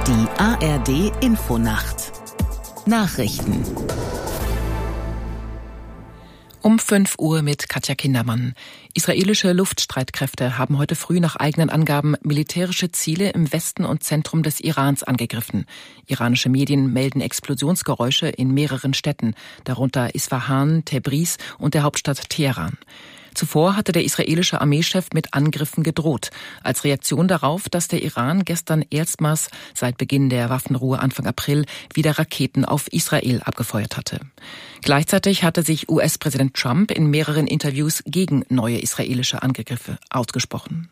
Die ARD-Infonacht. Nachrichten. Um 5 Uhr mit Katja Kindermann. Israelische Luftstreitkräfte haben heute früh nach eigenen Angaben militärische Ziele im Westen und Zentrum des Irans angegriffen. Iranische Medien melden Explosionsgeräusche in mehreren Städten, darunter Isfahan, Tebriz und der Hauptstadt Teheran. Zuvor hatte der israelische Armeechef mit Angriffen gedroht, als Reaktion darauf, dass der Iran gestern erstmals seit Beginn der Waffenruhe Anfang April wieder Raketen auf Israel abgefeuert hatte. Gleichzeitig hatte sich US-Präsident Trump in mehreren Interviews gegen neue israelische Angriffe ausgesprochen.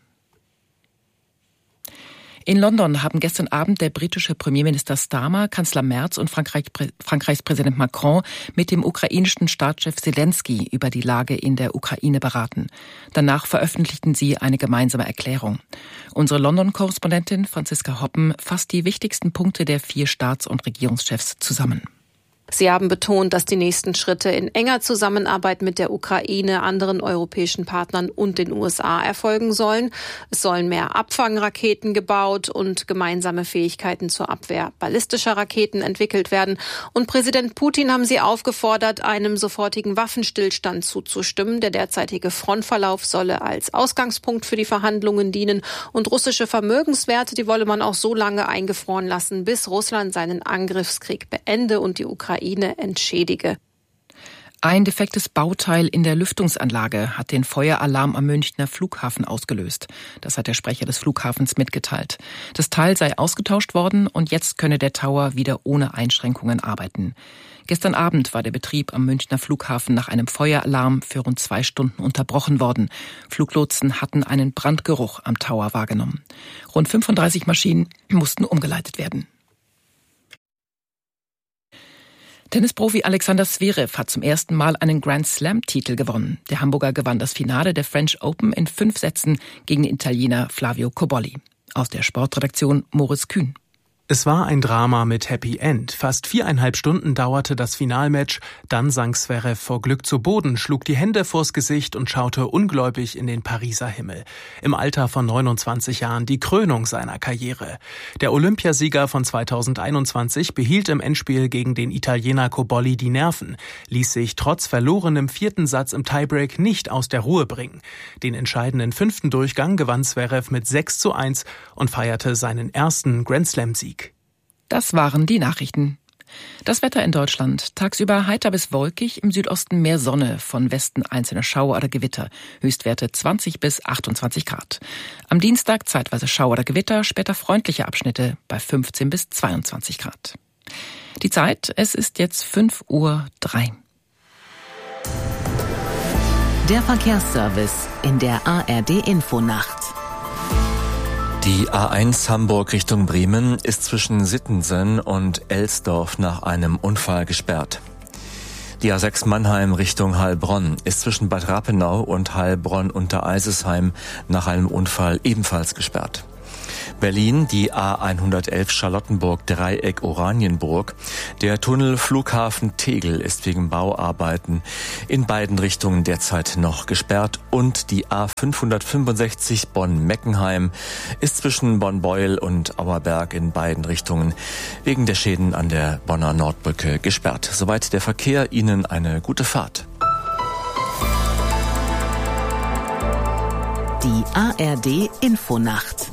In London haben gestern Abend der britische Premierminister Starmer, Kanzler Merz und Frankreichs Präsident Macron mit dem ukrainischen Staatschef Zelensky über die Lage in der Ukraine beraten. Danach veröffentlichten sie eine gemeinsame Erklärung. Unsere London-Korrespondentin Franziska Hoppen fasst die wichtigsten Punkte der 4 Staats- und Regierungschefs zusammen. Sie haben betont, dass die nächsten Schritte in enger Zusammenarbeit mit der Ukraine, anderen europäischen Partnern und den USA erfolgen sollen. Es sollen mehr Abfangraketen gebaut und gemeinsame Fähigkeiten zur Abwehr ballistischer Raketen entwickelt werden. Und Präsident Putin haben sie aufgefordert, einem sofortigen Waffenstillstand zuzustimmen. Der derzeitige Frontverlauf solle als Ausgangspunkt für die Verhandlungen dienen. Und russische Vermögenswerte, die wolle man auch so lange eingefroren lassen, bis Russland seinen Angriffskrieg beende und die Ukraine entschädige. Ein defektes Bauteil in der Lüftungsanlage hat den Feueralarm am Münchner Flughafen ausgelöst. Das hat der Sprecher des Flughafens mitgeteilt. Das Teil sei ausgetauscht worden und jetzt könne der Tower wieder ohne Einschränkungen arbeiten. Gestern Abend war der Betrieb am Münchner Flughafen nach einem Feueralarm für rund 2 Stunden unterbrochen worden. Fluglotsen hatten einen Brandgeruch am Tower wahrgenommen. Rund 35 Maschinen mussten umgeleitet werden. Tennisprofi Alexander Zverev hat zum ersten Mal einen Grand-Slam-Titel gewonnen. Der Hamburger gewann das Finale der French Open in 5 Sätzen gegen den Italiener Flavio Cobolli. Aus der Sportredaktion Moritz Kühn. Es war ein Drama mit Happy End. Fast 4,5 Stunden dauerte das Finalmatch. Dann sank Zverev vor Glück zu Boden, schlug die Hände vors Gesicht und schaute ungläubig in den Pariser Himmel. Im Alter von 29 Jahren die Krönung seiner Karriere. Der Olympiasieger von 2021 behielt im Endspiel gegen den Italiener Cobolli die Nerven, ließ sich trotz verlorenem 4. Satz im Tiebreak nicht aus der Ruhe bringen. Den entscheidenden 5. Durchgang gewann Zverev mit 6:1 und feierte seinen ersten Grand-Slam-Sieg. Das waren die Nachrichten. Das Wetter in Deutschland. Tagsüber heiter bis wolkig, im Südosten mehr Sonne, von Westen einzelne Schauer oder Gewitter. Höchstwerte 20 bis 28 Grad. Am Dienstag zeitweise Schauer oder Gewitter, später freundliche Abschnitte bei 15 bis 22 Grad. Die Zeit, es ist jetzt 5:03 Uhr. Der Verkehrsservice in der ARD-Infonacht. Die A1 Hamburg Richtung Bremen ist zwischen Sittensen und Elsdorf nach einem Unfall gesperrt. Die A6 Mannheim Richtung Heilbronn ist zwischen Bad Rappenau und Heilbronn unter Eisesheim nach einem Unfall ebenfalls gesperrt. Berlin, die A111 Charlottenburg Dreieck Oranienburg. Der Tunnel Flughafen Tegel ist wegen Bauarbeiten in beiden Richtungen derzeit noch gesperrt und die A565 Bonn-Meckenheim ist zwischen Bonn-Beuel und Auerberg in beiden Richtungen wegen der Schäden an der Bonner Nordbrücke gesperrt. Soweit der Verkehr. Ihnen eine gute Fahrt. Die ARD-Infonacht.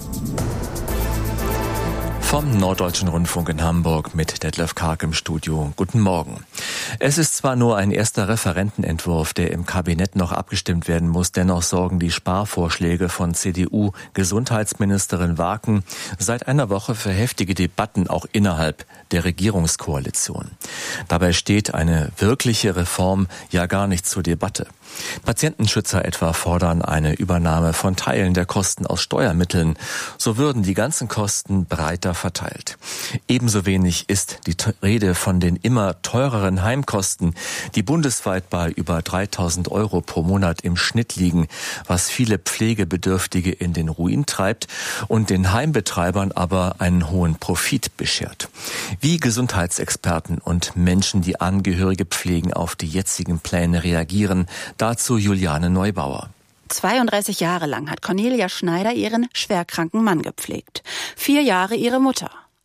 Vom Norddeutschen Rundfunk in Hamburg mit Detlef Karg im Studio. Guten Morgen. Es ist zwar nur ein erster Referentenentwurf, der im Kabinett noch abgestimmt werden muss, dennoch sorgen die Sparvorschläge von CDU-Gesundheitsministerin Waken seit einer Woche für heftige Debatten auch innerhalb der Regierungskoalition. Dabei steht eine wirkliche Reform ja gar nicht zur Debatte. Patientenschützer etwa fordern eine Übernahme von Teilen der Kosten aus Steuermitteln. So würden die ganzen Kosten breiter verteilt. Ebenso wenig ist die Rede von den immer teureren Heimkosten, die bundesweit bei über 3.000 € pro Monat im Schnitt liegen, was viele Pflegebedürftige in den Ruin treibt und den Heimbetreibern aber einen hohen Profit beschert. Wie Gesundheitsexperten und Menschen, die Angehörige pflegen, auf die jetzigen Pläne reagieren, dazu Juliane Neubauer. 32 Jahre lang hat Cornelia Schneider ihren schwerkranken Mann gepflegt. 4 Jahre ihre Mutter.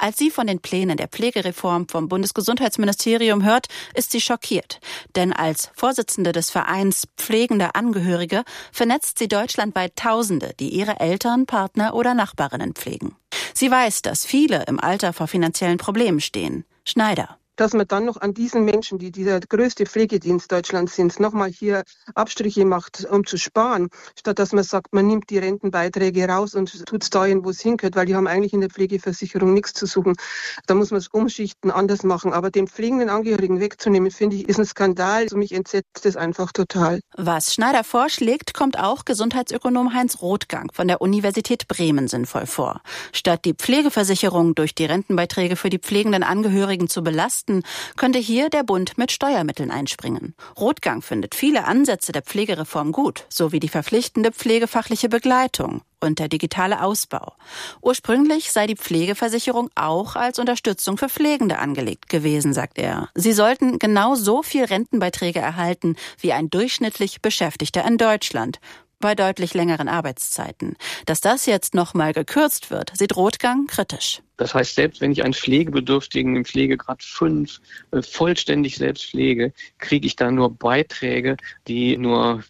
Als sie von den Plänen der Pflegereform vom Bundesgesundheitsministerium hört, ist sie schockiert. Denn als Vorsitzende des Vereins Pflegende Angehörige vernetzt sie deutschlandweit Tausende, die ihre Eltern, Partner oder Nachbarinnen pflegen. Sie weiß, dass viele im Alter vor finanziellen Problemen stehen. Schneider. Dass man dann noch an diesen Menschen, die dieser größte Pflegedienst Deutschlands sind, nochmal hier Abstriche macht, um zu sparen, statt dass man sagt, man nimmt die Rentenbeiträge raus und tut es dahin, wo es hingehört, weil die haben eigentlich in der Pflegeversicherung nichts zu suchen. Da muss man es umschichten, anders machen. Aber den pflegenden Angehörigen wegzunehmen, finde ich, ist ein Skandal. Also mich entsetzt das einfach total. Was Schneider vorschlägt, kommt auch Gesundheitsökonom Heinz Rothgang von der Universität Bremen sinnvoll vor. Statt die Pflegeversicherung durch die Rentenbeiträge für die pflegenden Angehörigen zu belasten, könnte hier der Bund mit Steuermitteln einspringen. Rothgang findet viele Ansätze der Pflegereform gut, sowie die verpflichtende pflegefachliche Begleitung und der digitale Ausbau. Ursprünglich sei die Pflegeversicherung auch als Unterstützung für Pflegende angelegt gewesen, sagt er. Sie sollten genau so viel Rentenbeiträge erhalten wie ein durchschnittlich Beschäftigter in Deutschland, bei deutlich längeren Arbeitszeiten. Dass das jetzt nochmal gekürzt wird, sieht Rothgang kritisch. Das heißt, selbst wenn ich einen Pflegebedürftigen im Pflegegrad 5 vollständig selbst pflege, kriege ich da nur Beiträge, die nur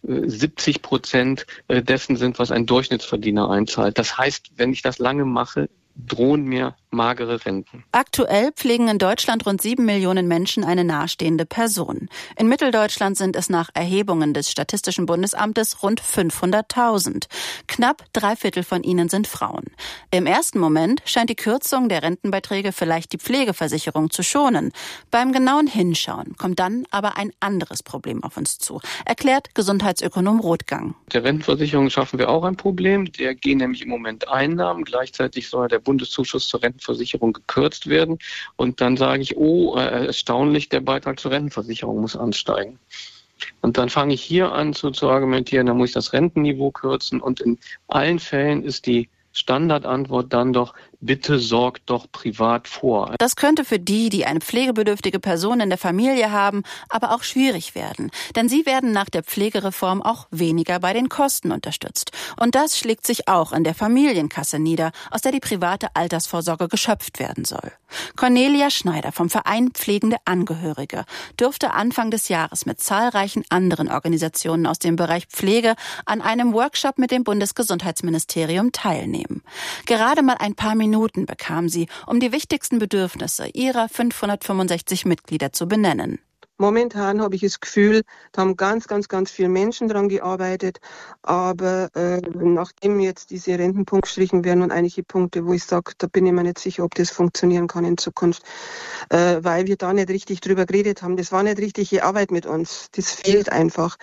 70% dessen sind, was ein Durchschnittsverdiener einzahlt. Das heißt, wenn ich das lange mache, drohen mir magere Renten. Aktuell pflegen in Deutschland rund 7 Millionen Menschen eine nahestehende Person. In Mitteldeutschland sind es nach Erhebungen des Statistischen Bundesamtes rund 500.000. Knapp 3/4 von ihnen sind Frauen. Im ersten Moment scheint die Kürzung der Rentenbeiträge vielleicht die Pflegeversicherung zu schonen. Beim genauen Hinschauen kommt dann aber ein anderes Problem auf uns zu, erklärt Gesundheitsökonom Rothgang. Der Rentenversicherung schaffen wir auch ein Problem. Der gehen nämlich im Moment Einnahmen. Gleichzeitig soll der Bundeszuschuss zur Rentenversicherung gekürzt werden. Und dann sage ich, erstaunlich, der Beitrag zur Rentenversicherung muss ansteigen. Und dann fange ich hier an zu argumentieren, da muss ich das Rentenniveau kürzen. Und in allen Fällen ist die Standardantwort dann doch, bitte sorgt doch privat vor. Das könnte für die eine pflegebedürftige Person in der Familie haben, aber auch schwierig werden. Denn sie werden nach der Pflegereform auch weniger bei den Kosten unterstützt. Und das schlägt sich auch in der Familienkasse nieder, aus der die private Altersvorsorge geschöpft werden soll. Cornelia Schneider vom Verein Pflegende Angehörige dürfte Anfang des Jahres mit zahlreichen anderen Organisationen aus dem Bereich Pflege an einem Workshop mit dem Bundesgesundheitsministerium teilnehmen. Gerade mal ein paar Minuten bekam sie, um die wichtigsten Bedürfnisse ihrer 565 Mitglieder zu benennen. Momentan habe ich das Gefühl, da haben ganz viele Menschen dran gearbeitet, aber nachdem jetzt diese Rentenpunkte gestrichen werden und einige Punkte, wo ich sage, da bin ich mir nicht sicher, ob das funktionieren kann in Zukunft, weil wir da nicht richtig drüber geredet haben. Das war nicht richtige Arbeit mit uns, das fehlt einfach.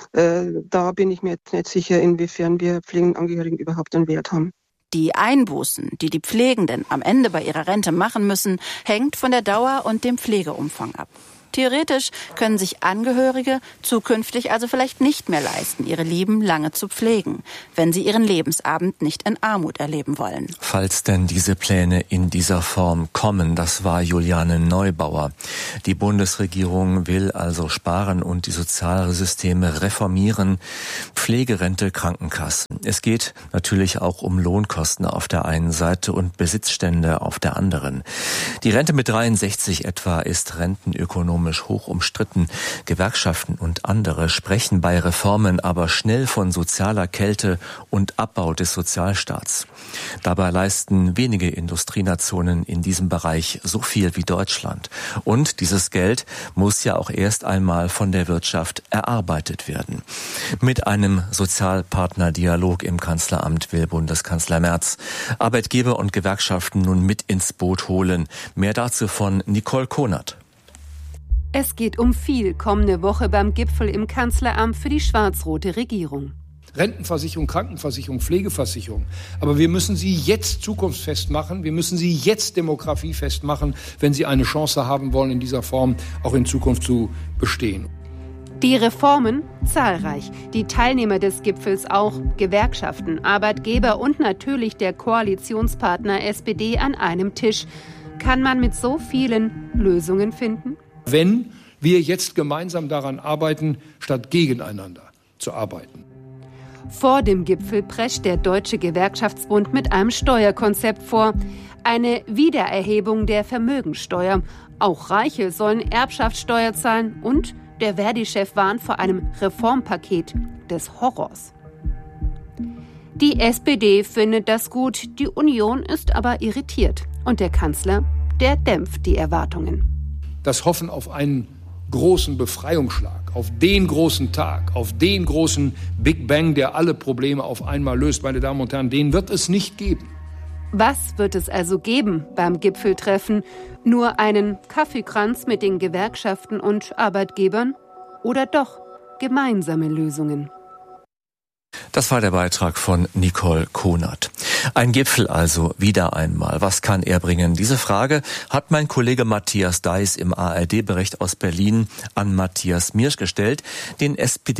Da bin ich mir jetzt nicht sicher, inwiefern wir Pflegendenangehörigen überhaupt einen Wert haben. Die Einbußen, die Pflegenden am Ende bei ihrer Rente machen müssen, hängt von der Dauer und dem Pflegeumfang ab. Theoretisch können sich Angehörige zukünftig also vielleicht nicht mehr leisten, ihre Lieben lange zu pflegen, wenn sie ihren Lebensabend nicht in Armut erleben wollen. Falls denn diese Pläne in dieser Form kommen, das war Juliane Neubauer. Die Bundesregierung will also sparen und die Sozialsysteme reformieren. Pflegerente, Krankenkassen. Es geht natürlich auch um Lohnkosten auf der einen Seite und Besitzstände auf der anderen. Die Rente mit 63 etwa ist rentenökonomisch hoch umstritten. Gewerkschaften und andere sprechen bei Reformen aber schnell von sozialer Kälte und Abbau des Sozialstaats. Dabei leisten wenige Industrienationen in diesem Bereich so viel wie Deutschland. Und dieses Geld muss ja auch erst einmal von der Wirtschaft erarbeitet werden. Mit einem Sozialpartnerdialog im Kanzleramt will Bundeskanzler Merz Arbeitgeber und Gewerkschaften nun mit ins Boot holen. Mehr dazu von Nicole Konert. Es geht um viel kommende Woche beim Gipfel im Kanzleramt für die schwarz-rote Regierung. Rentenversicherung, Krankenversicherung, Pflegeversicherung. Aber wir müssen sie jetzt zukunftsfest machen. Wir müssen sie jetzt demografiefest machen, wenn sie eine Chance haben wollen, in dieser Form auch in Zukunft zu bestehen. Die Reformen zahlreich. Die Teilnehmer des Gipfels auch Gewerkschaften, Arbeitgeber und natürlich der Koalitionspartner SPD an einem Tisch. Kann man mit so vielen Lösungen finden? Wenn wir jetzt gemeinsam daran arbeiten, statt gegeneinander zu arbeiten. Vor dem Gipfel prescht der Deutsche Gewerkschaftsbund mit einem Steuerkonzept vor. Eine Wiedererhebung der Vermögensteuer. Auch Reiche sollen Erbschaftssteuer zahlen und der Verdi-Chef warnt vor einem Reformpaket des Horrors. Die SPD findet das gut, die Union ist aber irritiert. Und der Kanzler, der dämpft die Erwartungen. Das Hoffen auf einen großen Befreiungsschlag, auf den großen Tag, auf den großen Big Bang, der alle Probleme auf einmal löst, meine Damen und Herren, den wird es nicht geben. Was wird es also geben beim Gipfeltreffen? Nur einen Kaffeekranz mit den Gewerkschaften und Arbeitgebern? Oder doch gemeinsame Lösungen? Das war der Beitrag von Nicole Konert. Ein Gipfel also wieder einmal. Was kann er bringen? Diese Frage hat mein Kollege Matthias Deiß im ARD-Bericht aus Berlin an Matthias Miersch gestellt, den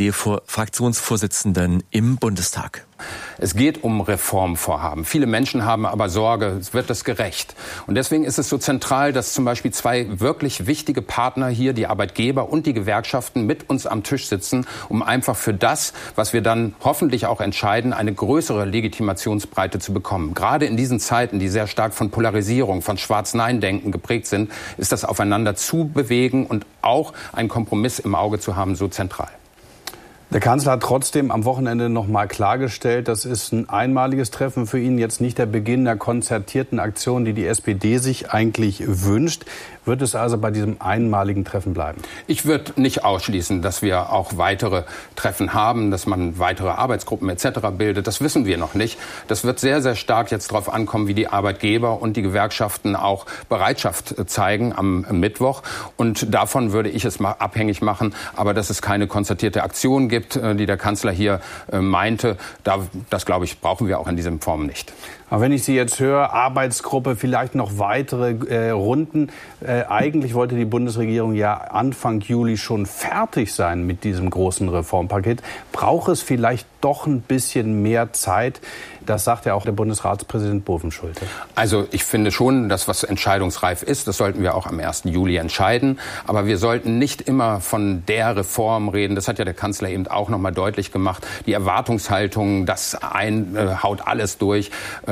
SPD-Fraktionsvorsitzenden im Bundestag. Es geht um Reformvorhaben. Viele Menschen haben aber Sorge, wird das gerecht? Und deswegen ist es so zentral, dass zum Beispiel zwei wirklich wichtige Partner hier, die Arbeitgeber und die Gewerkschaften, mit uns am Tisch sitzen, um einfach für das, was wir dann hoffentlich auch entscheiden, eine größere Legitimationsbreite zu bekommen. Gerade in diesen Zeiten, die sehr stark von Polarisierung, von Schwarz-Nein-Denken geprägt sind, ist das Aufeinander zu bewegen und auch einen Kompromiss im Auge zu haben, so zentral. Der Kanzler hat trotzdem am Wochenende noch mal klargestellt, das ist ein einmaliges Treffen für ihn, jetzt nicht der Beginn der konzertierten Aktion, die die SPD sich eigentlich wünscht. Wird es also bei diesem einmaligen Treffen bleiben? Ich würde nicht ausschließen, dass wir auch weitere Treffen haben, dass man weitere Arbeitsgruppen etc. bildet. Das wissen wir noch nicht. Das wird sehr, sehr stark jetzt darauf ankommen, wie die Arbeitgeber und die Gewerkschaften auch Bereitschaft zeigen am Mittwoch. Und davon würde ich es mal abhängig machen. Aber dass es keine konzertierte Aktion gibt, die der Kanzler hier meinte, das glaube ich, brauchen wir auch in dieser Form nicht. Aber wenn ich Sie jetzt höre, Arbeitsgruppe, vielleicht noch weitere Runden. Eigentlich wollte die Bundesregierung ja Anfang Juli schon fertig sein mit diesem großen Reformpaket. Braucht es vielleicht doch ein bisschen mehr Zeit? Das sagt ja auch der Bundesratspräsident Bovenschulte. Also ich finde schon, dass was entscheidungsreif ist, das sollten wir auch am 1. Juli entscheiden. Aber wir sollten nicht immer von der Reform reden. Das hat ja der Kanzler eben auch noch mal deutlich gemacht. Die Erwartungshaltung, das haut alles durch.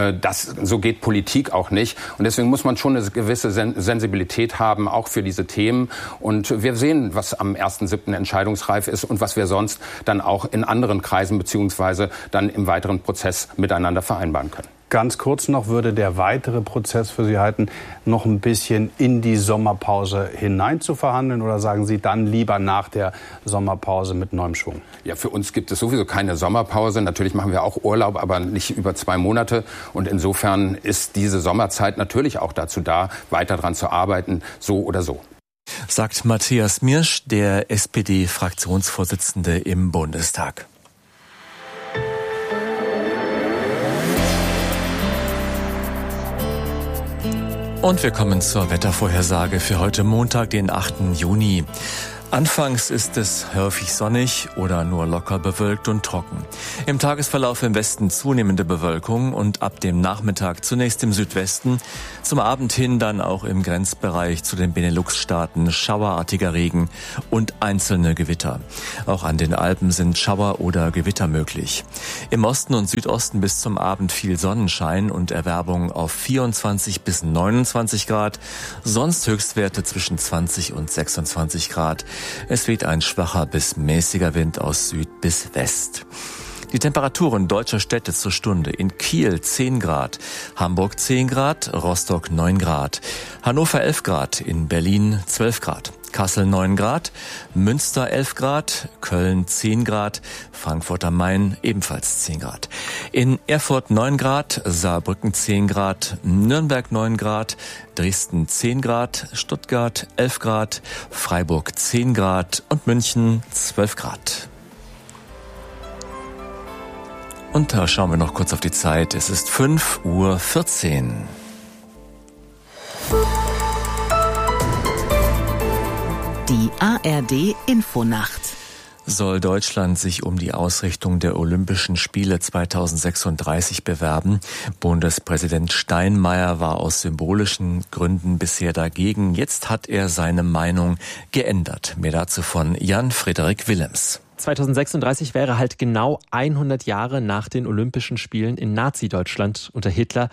So geht Politik auch nicht. Und deswegen muss man schon eine gewisse Sensibilität haben, auch für diese Themen. Und wir sehen, was am 1.7. entscheidungsreif ist und was wir sonst dann auch in anderen Kreisen beziehungsweise dann im weiteren Prozess miteinander vereinbaren können. Ganz kurz noch, würde der weitere Prozess für Sie halten, noch ein bisschen in die Sommerpause hinein zu verhandeln? Oder sagen Sie dann lieber nach der Sommerpause mit neuem Schwung? Ja, für uns gibt es sowieso keine Sommerpause. Natürlich machen wir auch Urlaub, aber nicht über 2 Monate. Und insofern ist diese Sommerzeit natürlich auch dazu da, weiter daran zu arbeiten, so oder so. Sagt Matthias Miersch, der SPD-Fraktionsvorsitzende im Bundestag. Und wir kommen zur Wettervorhersage für heute Montag, den 8. Juni. Anfangs ist es häufig sonnig oder nur locker bewölkt und trocken. Im Tagesverlauf im Westen zunehmende Bewölkung und ab dem Nachmittag zunächst im Südwesten, zum Abend hin dann auch im Grenzbereich zu den Benelux-Staaten schauerartiger Regen und einzelne Gewitter. Auch an den Alpen sind Schauer oder Gewitter möglich. Im Osten und Südosten bis zum Abend viel Sonnenschein und Erwärmung auf 24 bis 29 Grad, sonst Höchstwerte zwischen 20 und 26 Grad. Es weht ein schwacher bis mäßiger Wind aus Süd bis West. Die Temperaturen deutscher Städte zur Stunde: in Kiel 10 Grad, Hamburg 10 Grad, Rostock 9 Grad, Hannover 11 Grad, in Berlin 12 Grad, Kassel 9 Grad, Münster 11 Grad, Köln 10 Grad, Frankfurt am Main ebenfalls 10 Grad. In Erfurt 9 Grad, Saarbrücken 10 Grad, Nürnberg 9 Grad, Dresden 10 Grad, Stuttgart 11 Grad, Freiburg 10 Grad und München 12 Grad. Und da schauen wir noch kurz auf die Zeit. Es ist 5:14 Uhr. Die ARD Infonacht. Soll Deutschland sich um die Ausrichtung der Olympischen Spiele 2036 bewerben? Bundespräsident Steinmeier war aus symbolischen Gründen bisher dagegen. Jetzt hat er seine Meinung geändert. Mehr dazu von Jan-Frederik Willems. 2036 wäre halt genau 100 Jahre nach den Olympischen Spielen in Nazi-Deutschland unter Hitler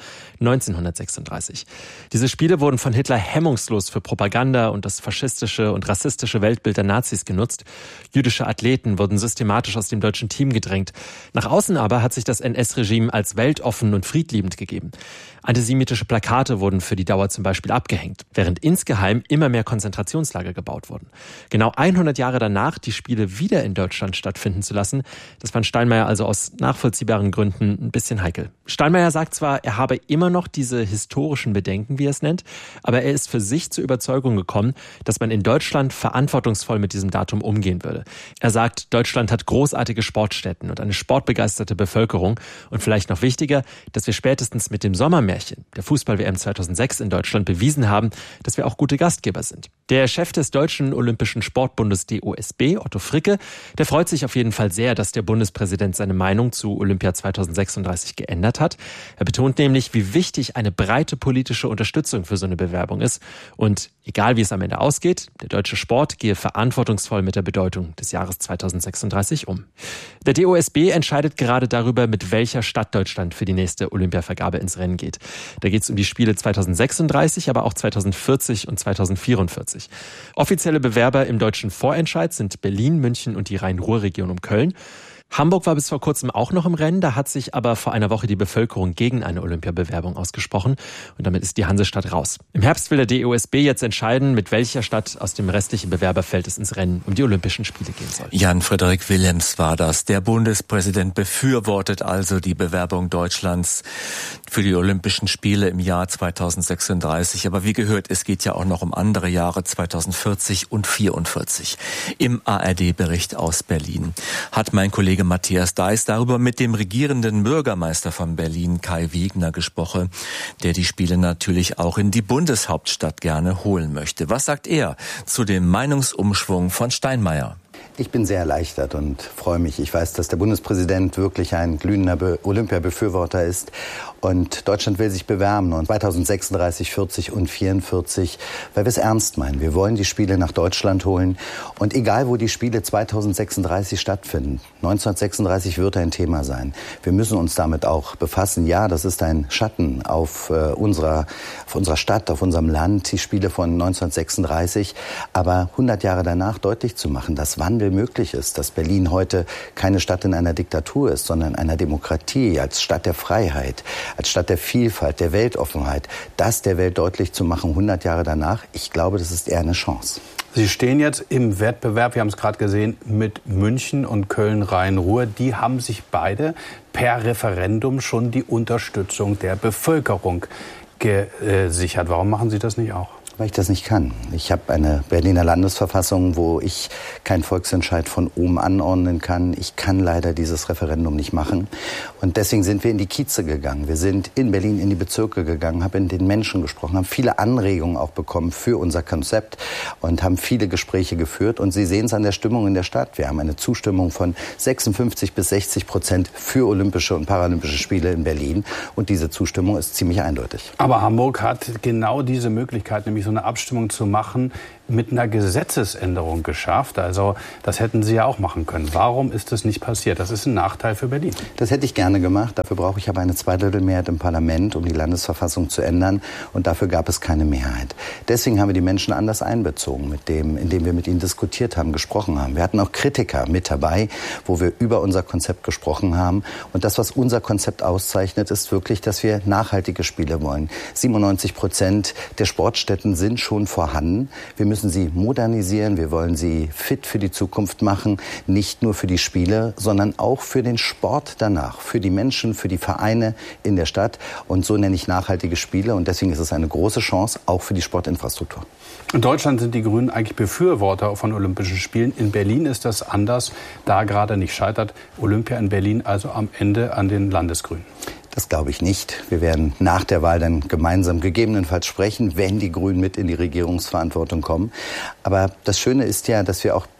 1936. Diese Spiele wurden von Hitler hemmungslos für Propaganda und das faschistische und rassistische Weltbild der Nazis genutzt. Jüdische Athleten wurden systematisch aus dem deutschen Team gedrängt. Nach außen aber hat sich das NS-Regime als weltoffen und friedliebend gegeben. Antisemitische Plakate wurden für die Dauer zum Beispiel abgehängt, während insgeheim immer mehr Konzentrationslager gebaut wurden. Genau 100 Jahre danach die Spiele wieder in Deutschland stattfinden zu lassen, das fand Steinmeier also aus nachvollziehbaren Gründen ein bisschen heikel. Steinmeier sagt zwar, er habe immer noch diese historischen Bedenken, wie er es nennt, aber er ist für sich zur Überzeugung gekommen, dass man in Deutschland verantwortungsvoll mit diesem Datum umgehen würde. Er sagt, Deutschland hat großartige Sportstätten und eine sportbegeisterte Bevölkerung und vielleicht noch wichtiger, dass wir spätestens mit dem Sommermärchen, der Fußball-WM 2006 in Deutschland, bewiesen haben, dass wir auch gute Gastgeber sind. Der Chef des Deutschen Olympischen Sportbundes DOSB, Otto Fricke, der freut sich auf jeden Fall sehr, dass der Bundespräsident seine Meinung zu Olympia 2036 geändert hat. Er betont nämlich, wie wichtig eine breite politische Unterstützung für so eine Bewerbung ist. Und egal wie es am Ende ausgeht, der deutsche Sport gehe verantwortungsvoll mit der Bedeutung des Jahres 2036 um. Der DOSB entscheidet gerade darüber, mit welcher Stadt Deutschland für die nächste Olympiavergabe ins Rennen geht. Da geht es um die Spiele 2036, aber auch 2040 und 2044. Offizielle Bewerber im deutschen Vorentscheid sind Berlin, München und die Rhein-Ruhr-Region um Köln. Hamburg war bis vor kurzem auch noch im Rennen, da hat sich aber vor einer Woche die Bevölkerung gegen eine Olympiabewerbung ausgesprochen und damit ist die Hansestadt raus. Im Herbst will der DOSB jetzt entscheiden, mit welcher Stadt aus dem restlichen Bewerberfeld es ins Rennen um die Olympischen Spiele gehen soll. Jan-Frederik Willems war das. Der Bundespräsident befürwortet also die Bewerbung Deutschlands für die Olympischen Spiele im Jahr 2036. Aber wie gehört, es geht ja auch noch um andere Jahre 2040 und 44. Im ARD-Bericht aus Berlin hat mein Kollege Matthias Deiß darüber mit dem regierenden Bürgermeister von Berlin, Kai Wegner, gesprochen, der die Spiele natürlich auch in die Bundeshauptstadt gerne holen möchte. Was sagt er zu dem Meinungsumschwung von Steinmeier? Ich bin sehr erleichtert und freue mich. Ich weiß, dass der Bundespräsident wirklich ein glühender Olympiabefürworter ist. Und Deutschland will sich bewerben und 2036, 40 und 44, weil wir es ernst meinen. Wir wollen die Spiele nach Deutschland holen. Und egal, wo die Spiele 2036 stattfinden, 1936 wird ein Thema sein. Wir müssen uns damit auch befassen. Ja, das ist ein Schatten auf unserer Stadt, auf unserem Land, die Spiele von 1936. Aber 100 Jahre danach deutlich zu machen, dass Wandel möglich ist, dass Berlin heute keine Stadt in einer Diktatur ist, sondern einer Demokratie, als Stadt der Freiheit, als Stadt der Vielfalt, der Weltoffenheit, das der Welt deutlich zu machen, 100 Jahre danach, ich glaube, das ist eher eine Chance. Sie stehen jetzt im Wettbewerb, wir haben es gerade gesehen, mit München und Köln-Rhein-Ruhr. Die haben sich beide per Referendum schon die Unterstützung der Bevölkerung gesichert. Warum machen Sie das nicht auch? Weil ich das nicht kann. Ich habe eine Berliner Landesverfassung, wo ich keinen Volksentscheid von oben anordnen kann. Ich kann leider dieses Referendum nicht machen. Und deswegen sind wir in die Kieze gegangen. Wir sind in Berlin in die Bezirke gegangen, haben mit den Menschen gesprochen, haben viele Anregungen auch bekommen für unser Konzept und haben viele Gespräche geführt. Und Sie sehen es an der Stimmung in der Stadt. Wir haben eine Zustimmung von 56-60% für Olympische und Paralympische Spiele in Berlin. Und diese Zustimmung ist ziemlich eindeutig. Aber Hamburg hat genau diese Möglichkeit, nämlich so eine Abstimmung zu machen, mit einer Gesetzesänderung geschafft. Also das hätten Sie ja auch machen können. Warum ist das nicht passiert? Das ist ein Nachteil für Berlin. Das hätte ich gerne gemacht. Dafür brauche ich aber eine Zweidrittelmehrheit im Parlament, um die Landesverfassung zu ändern. Und dafür gab es keine Mehrheit. Deswegen haben wir die Menschen anders einbezogen, indem wir mit ihnen diskutiert haben, gesprochen haben. Wir hatten auch Kritiker mit dabei, wo wir über unser Konzept gesprochen haben. Und das, was unser Konzept auszeichnet, ist wirklich, dass wir nachhaltige Spiele wollen. 97% der Sportstätten sind schon vorhanden. Wir müssen sie modernisieren, wir wollen sie fit für die Zukunft machen, nicht nur für die Spiele, sondern auch für den Sport danach, für die Menschen, für die Vereine in der Stadt. Und so nenne ich nachhaltige Spiele und deswegen ist es eine große Chance, auch für die Sportinfrastruktur. In Deutschland sind die Grünen eigentlich Befürworter von Olympischen Spielen. In Berlin ist das anders, da gerade nicht scheitert Olympia in Berlin also am Ende an den Landesgrünen. Das glaube ich nicht. Wir werden nach der Wahl dann gemeinsam gegebenenfalls sprechen, wenn die Grünen mit in die Regierungsverantwortung kommen. Aber das Schöne ist ja, dass wir auch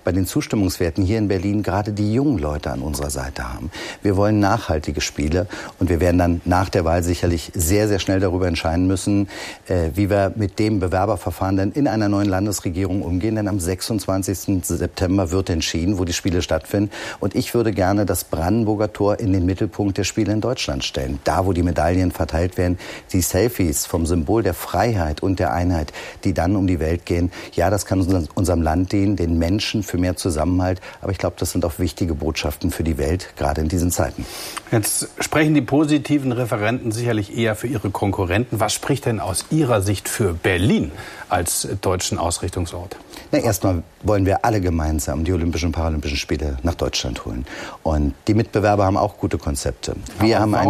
bei den Zustimmungswerten hier in Berlin gerade die jungen Leute an unserer Seite haben. Wir wollen nachhaltige Spiele und wir werden dann nach der Wahl sicherlich sehr, sehr schnell darüber entscheiden müssen, wie wir mit dem Bewerberverfahren dann in einer neuen Landesregierung umgehen. Denn am 26. September wird entschieden, wo die Spiele stattfinden. Und ich würde gerne das Brandenburger Tor in den Mittelpunkt der Spiele in Deutschland stellen. Da, wo die Medaillen verteilt werden, die Selfies vom Symbol der Freiheit und der Einheit, die dann um die Welt gehen. Ja, das kann unserem Land dienen, den Menschen für mehr Zusammenhalt. Aber ich glaube, das sind auch wichtige Botschaften für die Welt, gerade in diesen Zeiten. Jetzt sprechen die positiven Referenten sicherlich eher für ihre Konkurrenten. Was spricht denn aus Ihrer Sicht für Berlin als deutschen Ausrichtungsort? Na, erstmal wollen wir alle gemeinsam die Olympischen und Paralympischen Spiele nach Deutschland holen. Und die Mitbewerber haben auch gute Konzepte. Wir haben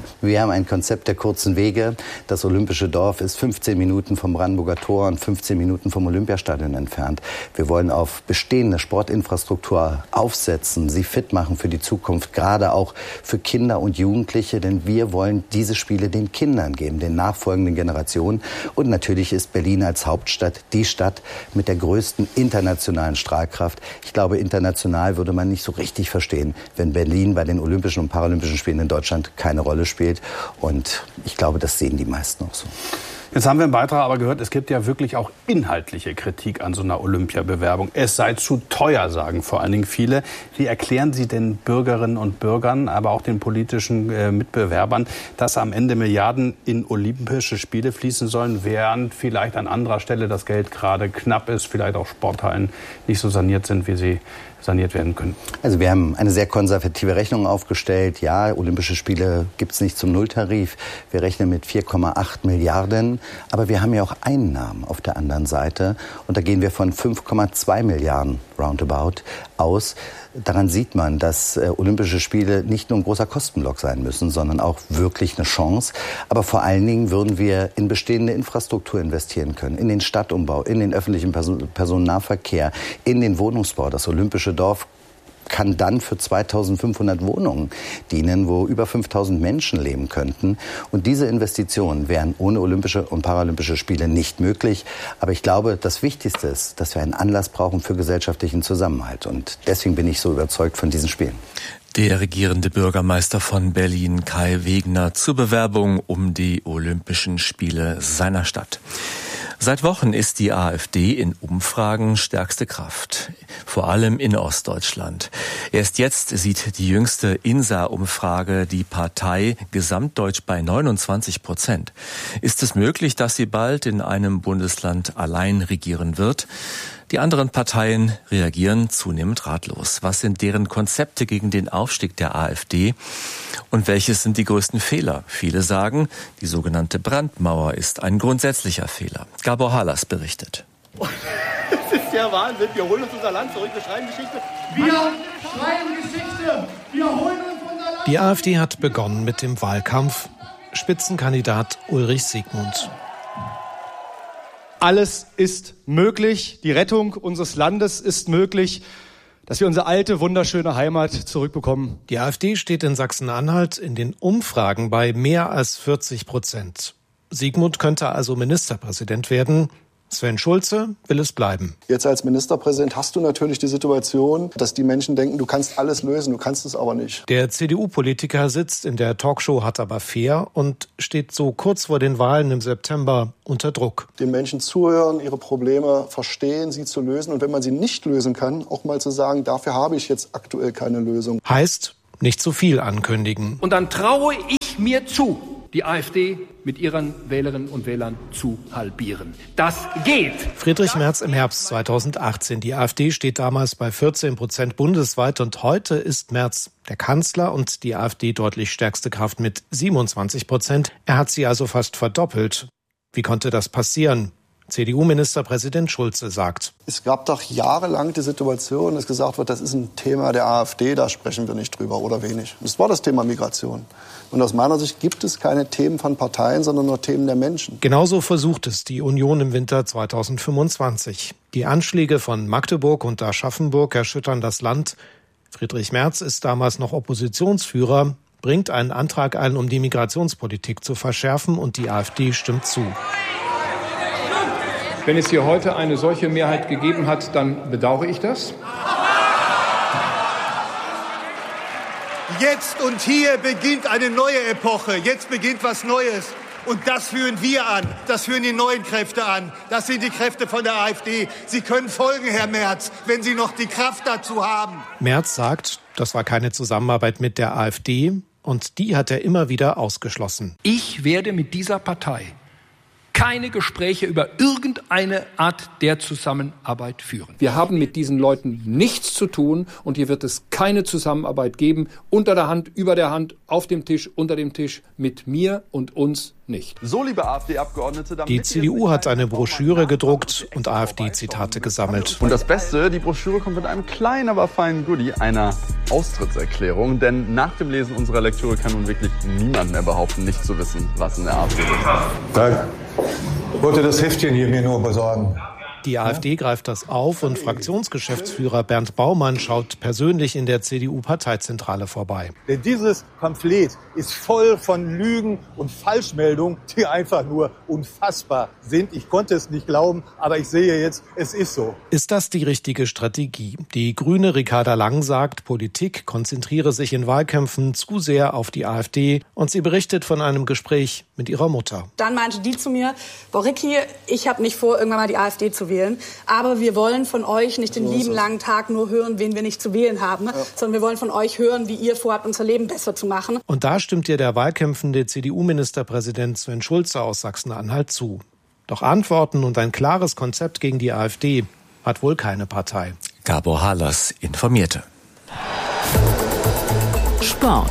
ein Konzept der kurzen Wege. Das Olympische Dorf ist 15 Minuten vom Brandenburger Tor und 15 Minuten vom Olympiastadion entfernt. Wir wollen auf bestehende Sportinfrastruktur aufsetzen, sie fit machen für die Zukunft, gerade auch für Kinder und Jugendliche, denn wir wollen diese Spiele den Kindern geben, den nachfolgenden Generationen. Und natürlich ist Berlin als Hauptstadt die Stadt mit der größten internationalen Strahlkraft. Ich glaube, international würde man nicht so richtig verstehen, wenn Berlin bei den Olympischen und Paralympischen Spielen in Deutschland keine Rolle spielt. Und ich glaube, das sehen die meisten auch so. Jetzt haben wir im Beitrag aber gehört, es gibt ja wirklich auch inhaltliche Kritik an so einer Olympiabewerbung. Es sei zu teuer, sagen vor allen Dingen viele. Wie erklären Sie den Bürgerinnen und Bürgern, aber auch den politischen Mitbewerbern, dass am Ende Milliarden in Olympische Spiele fließen sollen, während vielleicht an anderer Stelle das Geld gerade knapp ist, vielleicht auch Sporthallen nicht so saniert sind, wie sie saniert werden können? Also wir haben eine sehr konservative Rechnung aufgestellt. Ja, Olympische Spiele gibt es nicht zum Nulltarif. Wir rechnen mit 4,8 Milliarden. Aber wir haben ja auch Einnahmen auf der anderen Seite. Und da gehen wir von 5,2 Milliarden roundabout aus. Daran sieht man, dass Olympische Spiele nicht nur ein großer Kostenblock sein müssen, sondern auch wirklich eine Chance. Aber vor allen Dingen würden wir in bestehende Infrastruktur investieren können, in den Stadtumbau, in den öffentlichen Personennahverkehr, in den Wohnungsbau. Das Olympische Dorf kann dann für 2500 Wohnungen dienen, wo über 5000 Menschen leben könnten. Und diese Investitionen wären ohne Olympische und Paralympische Spiele nicht möglich. Aber ich glaube, das Wichtigste ist, dass wir einen Anlass brauchen für gesellschaftlichen Zusammenhalt. Und deswegen bin ich so überzeugt von diesen Spielen. Der regierende Bürgermeister von Berlin, Kai Wegner, zur Bewerbung um die Olympischen Spiele seiner Stadt. Seit Wochen ist die AfD in Umfragen stärkste Kraft, vor allem in Ostdeutschland. Erst jetzt sieht die jüngste INSA-Umfrage die Partei gesamtdeutsch bei 29%. Ist es möglich, dass sie bald in einem Bundesland allein regieren wird? Die anderen Parteien reagieren zunehmend ratlos. Was sind deren Konzepte gegen den Aufstieg der AfD? Und welches sind die größten Fehler? Viele sagen, die sogenannte Brandmauer ist ein grundsätzlicher Fehler. Gabor Halas berichtet. Das ist der Wahnsinn. Wir holen uns unser Land zurück. Wir schreiben Geschichte. Wir schreiben Geschichte. Wir holen uns unser Land. Die AfD hat begonnen mit dem Wahlkampf. Spitzenkandidat Ulrich Siegmund. Alles ist möglich. Die Rettung unseres Landes ist möglich. Dass wir unsere alte, wunderschöne Heimat zurückbekommen. Die AfD steht in Sachsen-Anhalt in den Umfragen bei mehr als 40%. Siegmund könnte also Ministerpräsident werden. Sven Schulze will es bleiben. Jetzt als Ministerpräsident hast du natürlich die Situation, dass die Menschen denken, du kannst alles lösen, du kannst es aber nicht. Der CDU-Politiker sitzt in der Talkshow Hart aber fair und steht so kurz vor den Wahlen im September unter Druck. Den Menschen zuhören, ihre Probleme verstehen, sie zu lösen und wenn man sie nicht lösen kann, auch mal zu sagen, dafür habe ich jetzt aktuell keine Lösung. Heißt, nicht zu viel ankündigen. Und dann traue ich mir zu, die AfD mit ihren Wählerinnen und Wählern zu halbieren. Das geht! Friedrich Merz im Herbst 2018. Die AfD steht damals bei 14% bundesweit und heute ist Merz der Kanzler und die AfD deutlich stärkste Kraft mit 27%. Er hat sie also fast verdoppelt. Wie konnte das passieren? CDU-Ministerpräsident Schulze sagt. Es gab doch jahrelang die Situation, dass gesagt wird, das ist ein Thema der AfD, da sprechen wir nicht drüber oder wenig. Das war das Thema Migration. Und aus meiner Sicht gibt es keine Themen von Parteien, sondern nur Themen der Menschen. Genauso versucht es die Union im Winter 2025. Die Anschläge von Magdeburg und Aschaffenburg erschüttern das Land. Friedrich Merz ist damals noch Oppositionsführer, bringt einen Antrag ein, um die Migrationspolitik zu verschärfen und die AfD stimmt zu. Wenn es hier heute eine solche Mehrheit gegeben hat, dann bedauere ich das. Jetzt und hier beginnt eine neue Epoche. Jetzt beginnt was Neues. Und das führen wir an. Das führen die neuen Kräfte an. Das sind die Kräfte von der AfD. Sie können folgen, Herr Merz, wenn Sie noch die Kraft dazu haben. Merz sagt, das war keine Zusammenarbeit mit der AfD. Und die hat er immer wieder ausgeschlossen. Ich werde mit dieser Partei keine Gespräche über irgendeine Art der Zusammenarbeit führen. Wir haben mit diesen Leuten nichts zu tun und hier wird es keine Zusammenarbeit geben, unter der Hand, über der Hand, auf dem Tisch, unter dem Tisch, mit mir und uns nicht. So, liebe AfD-Abgeordnete, die CDU hat eine Broschüre gedruckt und AfD-Zitate gesammelt. Und das Beste, die Broschüre kommt mit einem kleinen, aber feinen Goodie, einer Austrittserklärung. Denn nach dem Lesen unserer Lektüre kann nun wirklich niemand mehr behaupten, nicht zu wissen, was in der AfD ist. Danke. Ich wollte das Heftchen hier mir nur besorgen. Die AfD greift das auf und Fraktionsgeschäftsführer Bernd Baumann schaut persönlich in der CDU-Parteizentrale vorbei. Denn dieses Pamphlet ist voll von Lügen und Falschmeldungen, die einfach nur unfassbar sind. Ich konnte es nicht glauben, aber ich sehe jetzt, es ist so. Ist das die richtige Strategie? Die Grüne Ricarda Lang sagt, Politik konzentriere sich in Wahlkämpfen zu sehr auf die AfD und sie berichtet von einem Gespräch mit ihrer Mutter. Dann meinte die zu mir, Frau Ricky, ich habe nicht vor, irgendwann mal die AfD zu wählen. Aber wir wollen von euch nicht den lieben langen Tag nur hören, wen wir nicht zu wählen haben, sondern wir wollen von euch hören, wie ihr vorhabt, unser Leben besser zu machen. Und da stimmt ihr der wahlkämpfende CDU-Ministerpräsident Sven Schulze aus Sachsen-Anhalt zu. Doch Antworten und ein klares Konzept gegen die AfD hat wohl keine Partei. Gabor Halas informierte. Sport.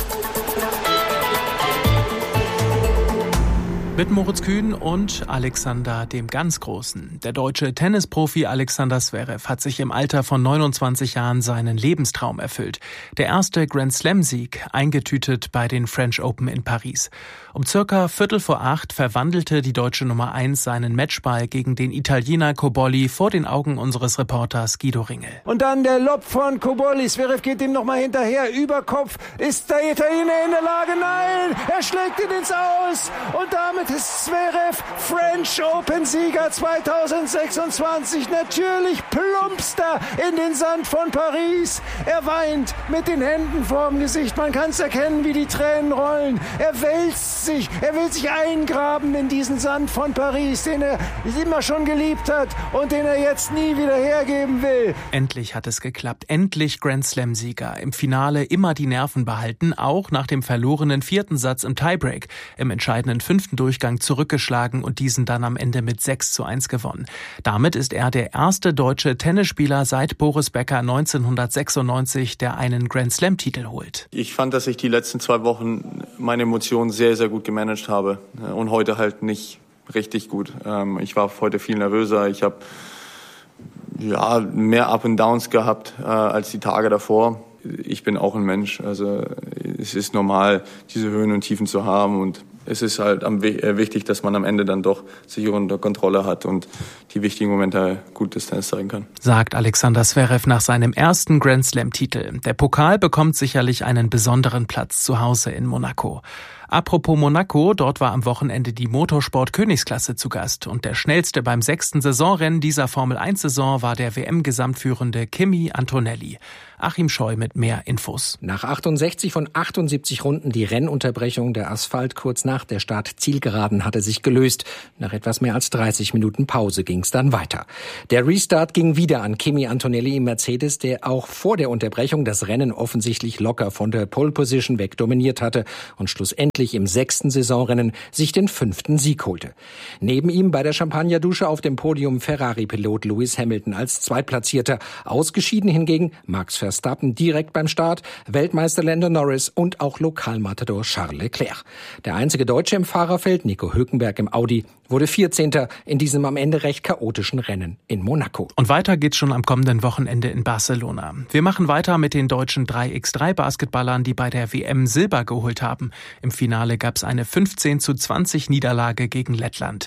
Mit Moritz Kühn und Alexander dem ganz Großen. Der deutsche Tennisprofi Alexander Zverev hat sich im Alter von 29 Jahren seinen Lebenstraum erfüllt. Der erste Grand-Slam-Sieg, eingetütet bei den French Open in Paris. Um circa 7:45 verwandelte die deutsche Nummer 1 seinen Matchball gegen den Italiener Cobolli vor den Augen unseres Reporters Guido Ringel. Und dann der Lob von Cobolli. Zverev geht ihm nochmal hinterher. Über Kopf. Ist der Italiener in der Lage? Nein! Er schlägt ihn ins Aus. Und damit ist Zverev French Open-Sieger 2026. Natürlich plumpst er in den Sand von Paris. Er weint mit den Händen vorm Gesicht. Man kann es erkennen, wie die Tränen rollen. Er wälzt sich. Er will sich eingraben in diesen Sand von Paris, den er immer schon geliebt hat und den er jetzt nie wieder hergeben will. Endlich hat es geklappt. Endlich Grand-Slam-Sieger. Im Finale immer die Nerven behalten, auch nach dem verlorenen 4. Satz im Tiebreak. Im entscheidenden 5. Durchgang zurückgeschlagen und diesen dann am Ende mit 6:1 gewonnen. Damit ist er der erste deutsche Tennisspieler seit Boris Becker 1996, der einen Grand-Slam-Titel holt. Ich fand, dass ich die letzten 2 Wochen meine Emotionen sehr, sehr gut gemanagt habe und heute halt nicht richtig gut. Ich war heute viel nervöser. Ich habe mehr Up and Downs gehabt als die Tage davor. Ich bin auch ein Mensch, also es ist normal, diese Höhen und Tiefen zu haben und es ist halt wichtig, dass man am Ende dann doch sich unter Kontrolle hat und die wichtigen Momente gut das Tennis zeigen kann. Sagt Alexander Zverev nach seinem ersten Grand-Slam-Titel. Der Pokal bekommt sicherlich einen besonderen Platz zu Hause in Monaco. Apropos Monaco, dort war am Wochenende die Motorsport-Königsklasse zu Gast und der schnellste beim 6. Saisonrennen dieser Formel-1-Saison war der WM-Gesamtführende Kimi Antonelli. Achim Scheu mit mehr Infos. Nach 68 von 78 Runden die Rennunterbrechung, der Asphalt kurz nach der Start-Zielgeraden hatte sich gelöst. Nach etwas mehr als 30 Minuten Pause ging es dann weiter. Der Restart ging wieder an Kimi Antonelli im Mercedes, der auch vor der Unterbrechung das Rennen offensichtlich locker von der Pole-Position weg dominiert hatte und schlussendlich im 6. Saisonrennen sich den 5. Sieg holte. Neben ihm bei der Champagnerdusche auf dem Podium Ferrari-Pilot Lewis Hamilton als Zweitplatzierter. Ausgeschieden hingegen Max Verstappen direkt beim Start, Weltmeister Lando Norris und auch Lokalmatador Charles Leclerc. Der einzige Deutsche im Fahrerfeld, Nico Hülkenberg im Audi, wurde 14. in diesem am Ende recht chaotischen Rennen in Monaco. Und weiter geht's schon am kommenden Wochenende in Barcelona. Wir machen weiter mit den deutschen 3x3-Basketballern, die bei der WM Silber geholt haben. Im Finale gab's eine 15:20 Niederlage gegen Lettland.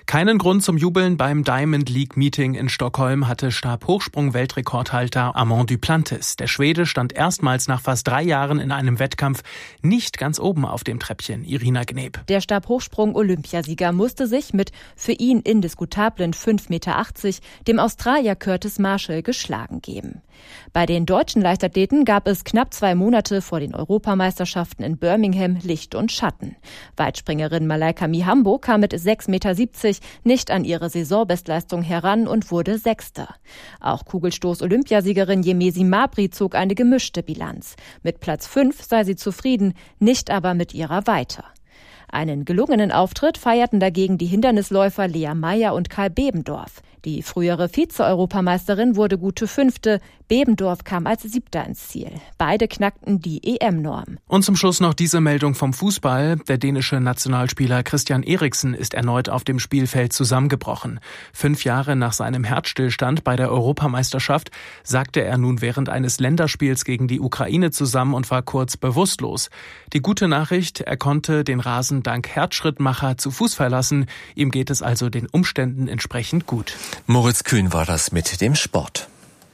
Keinen Grund zum Jubeln beim Diamond League Meeting in Stockholm hatte Stabhochsprung-Weltrekordhalter Armand Duplantis. Der Schwede stand erstmals nach fast 3 Jahren in einem Wettkampf nicht ganz oben auf dem Treppchen. Irina Gneb. Der Stabhochsprung-Olympiasieger musste sich mit für ihn indiskutablen 5,80 Meter dem Australier Curtis Marshall geschlagen geben. Bei den deutschen Leichtathleten gab es knapp 2 Monate vor den Europameisterschaften in Birmingham Licht und Schatten. Weitspringerin Malaika Mihambo kam mit 6,70 Meter nicht an ihre Saisonbestleistung heran und wurde Sechster. Auch Kugelstoß-Olympiasiegerin Yemesi Mabry zog eine gemischte Bilanz. Mit Platz 5 sei sie zufrieden, nicht aber mit ihrer Weiter. Einen gelungenen Auftritt feierten dagegen die Hindernisläufer Lea Meyer und Karl Bebendorf. Die frühere Vize-Europameisterin wurde gute 5. Bebendorf kam als 7. ins Ziel. Beide knackten die EM-Norm. Und zum Schluss noch diese Meldung vom Fußball. Der dänische Nationalspieler Christian Eriksen ist erneut auf dem Spielfeld zusammengebrochen. 5 Jahre nach seinem Herzstillstand bei der Europameisterschaft sagte er nun während eines Länderspiels gegen die Ukraine zusammen und war kurz bewusstlos. Die gute Nachricht, er konnte den Rasen dank Herzschrittmacher zu Fuß verlassen. Ihm geht es also den Umständen entsprechend gut. Moritz Kühn war das mit dem Sport.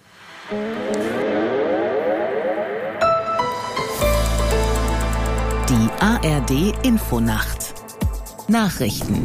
Die ARD Infonacht. Nachrichten.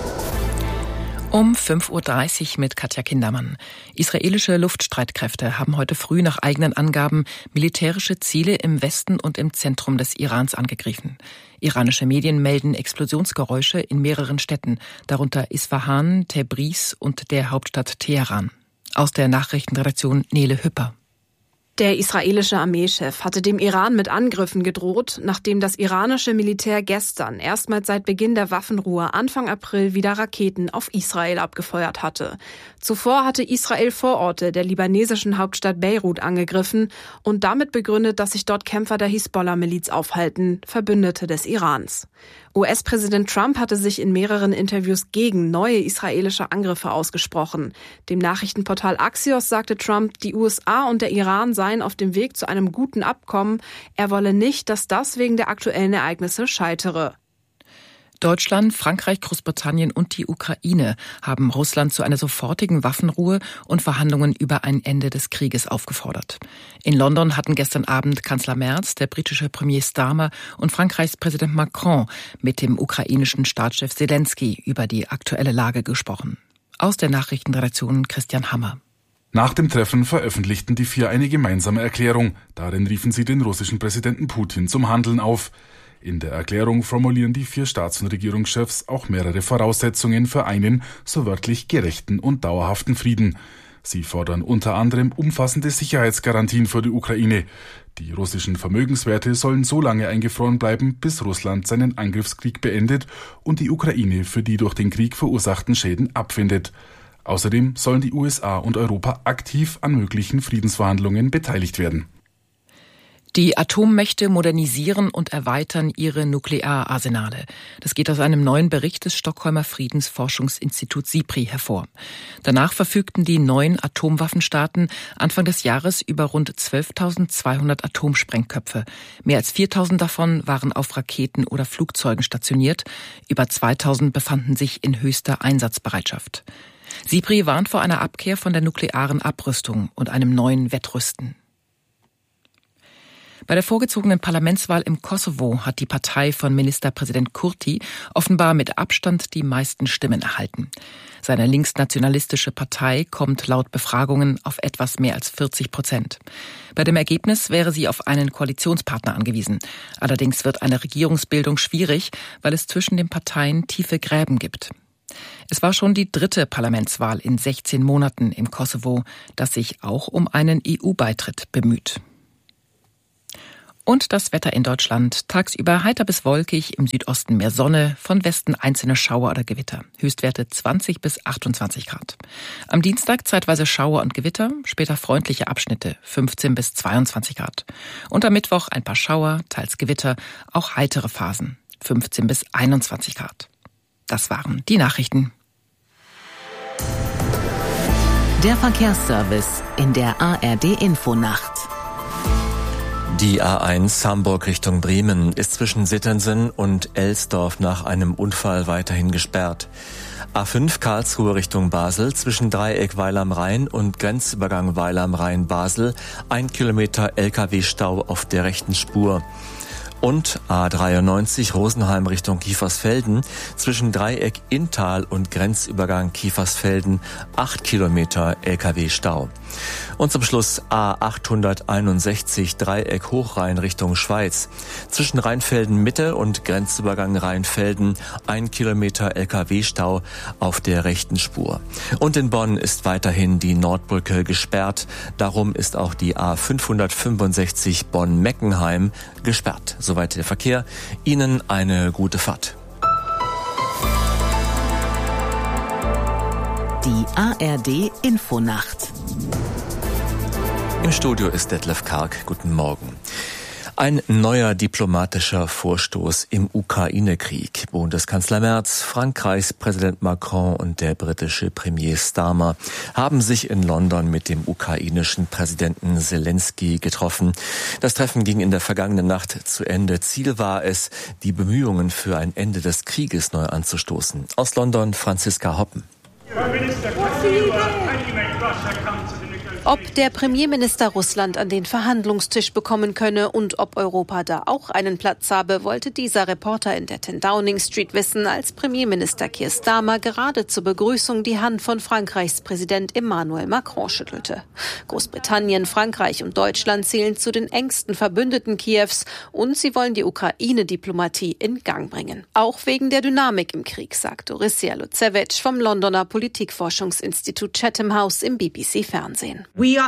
Um 5.30 Uhr mit Katja Kindermann. Israelische Luftstreitkräfte haben heute früh nach eigenen Angaben militärische Ziele im Westen und im Zentrum des Irans angegriffen. Iranische Medien melden Explosionsgeräusche in mehreren Städten, darunter Isfahan, Tabriz und der Hauptstadt Teheran. Aus der Nachrichtenredaktion Nele Hüpper. Der israelische Armeechef hatte dem Iran mit Angriffen gedroht, nachdem das iranische Militär gestern erstmals seit Beginn der Waffenruhe Anfang April wieder Raketen auf Israel abgefeuert hatte. Zuvor hatte Israel Vororte der libanesischen Hauptstadt Beirut angegriffen und damit begründet, dass sich dort Kämpfer der Hisbollah-Miliz aufhalten, Verbündete des Irans. US-Präsident Trump hatte sich in mehreren Interviews gegen neue israelische Angriffe ausgesprochen. Dem Nachrichtenportal Axios sagte Trump, die USA und der Iran seien auf dem Weg zu einem guten Abkommen. Er wolle nicht, dass das wegen der aktuellen Ereignisse scheitere. Deutschland, Frankreich, Großbritannien und die Ukraine haben Russland zu einer sofortigen Waffenruhe und Verhandlungen über ein Ende des Krieges aufgefordert. In London hatten gestern Abend Kanzler Merz, der britische Premier Starmer und Frankreichs Präsident Macron mit dem ukrainischen Staatschef Zelensky über die aktuelle Lage gesprochen. Aus der Nachrichtenredaktion Christian Hammer. Nach dem Treffen veröffentlichten die 4 eine gemeinsame Erklärung. Darin riefen sie den russischen Präsidenten Putin zum Handeln auf. In der Erklärung formulieren die 4 Staats- und Regierungschefs auch mehrere Voraussetzungen für einen, so wörtlich, gerechten und dauerhaften Frieden. Sie fordern unter anderem umfassende Sicherheitsgarantien für die Ukraine. Die russischen Vermögenswerte sollen so lange eingefroren bleiben, bis Russland seinen Angriffskrieg beendet und die Ukraine für die durch den Krieg verursachten Schäden abfindet. Außerdem sollen die USA und Europa aktiv an möglichen Friedensverhandlungen beteiligt werden. Die Atommächte modernisieren und erweitern ihre Nukleararsenale. Das geht aus einem neuen Bericht des Stockholmer Friedensforschungsinstituts SIPRI hervor. Danach verfügten die 9 Atomwaffenstaaten Anfang des Jahres über rund 12.200 Atomsprengköpfe. Mehr als 4.000 davon waren auf Raketen oder Flugzeugen stationiert. Über 2.000 befanden sich in höchster Einsatzbereitschaft. SIPRI warnt vor einer Abkehr von der nuklearen Abrüstung und einem neuen Wettrüsten. Bei der vorgezogenen Parlamentswahl im Kosovo hat die Partei von Ministerpräsident Kurti offenbar mit Abstand die meisten Stimmen erhalten. Seine linksnationalistische Partei kommt laut Befragungen auf etwas mehr als 40%. Bei dem Ergebnis wäre sie auf einen Koalitionspartner angewiesen. Allerdings wird eine Regierungsbildung schwierig, weil es zwischen den Parteien tiefe Gräben gibt. Es war schon die 3. Parlamentswahl in 16 Monaten im Kosovo, das sich auch um einen EU-Beitritt bemüht. Und das Wetter in Deutschland. Tagsüber heiter bis wolkig, im Südosten mehr Sonne, von Westen einzelne Schauer oder Gewitter. Höchstwerte 20 bis 28 Grad. Am Dienstag zeitweise Schauer und Gewitter, später freundliche Abschnitte, 15 bis 22 Grad. Und am Mittwoch ein paar Schauer, teils Gewitter, auch heitere Phasen, 15 bis 21 Grad. Das waren die Nachrichten. Der Verkehrsservice in der ARD Infonacht. Die A1 Hamburg Richtung Bremen ist zwischen Sittensen und Elsdorf nach einem Unfall weiterhin gesperrt. A5 Karlsruhe Richtung Basel zwischen Dreieck Weil am Rhein und Grenzübergang Weil am Rhein Basel 1 Kilometer LKW-Stau auf der rechten Spur. Und A93 Rosenheim Richtung Kiefersfelden zwischen Dreieck Inntal und Grenzübergang Kiefersfelden 8 Kilometer LKW-Stau. Und zum Schluss A861 Dreieck Hochrhein Richtung Schweiz zwischen Rheinfelden Mitte und Grenzübergang Rheinfelden 1 Kilometer LKW-Stau auf der rechten Spur. Und in Bonn ist weiterhin die Nordbrücke gesperrt. Darum ist auch die A565 Bonn-Meckenheim gesperrt. Soweit der Verkehr. Ihnen eine gute Fahrt. Die ARD Infonacht. Im Studio ist Detlef Karg. Guten Morgen. Ein neuer diplomatischer Vorstoß im Ukraine-Krieg. Bundeskanzler Merz, Frankreichs Präsident Macron und der britische Premier Starmer haben sich in London mit dem ukrainischen Präsidenten Zelensky getroffen. Das Treffen ging in der vergangenen Nacht zu Ende. Ziel war es, die Bemühungen für ein Ende des Krieges neu anzustoßen. Aus London Franziska Hoppen. Ob der Premierminister Russland an den Verhandlungstisch bekommen könne und ob Europa da auch einen Platz habe, wollte dieser Reporter in der 10 Downing Street wissen, als Premierminister Keir Starmer gerade zur Begrüßung die Hand von Frankreichs Präsident Emmanuel Macron schüttelte. Großbritannien, Frankreich und Deutschland zählen zu den engsten Verbündeten Kiews und sie wollen die Ukraine-Diplomatie in Gang bringen. Auch wegen der Dynamik im Krieg, sagt Orysia Lucevic vom Londoner Politikforschungsinstitut Chatham House im BBC-Fernsehen.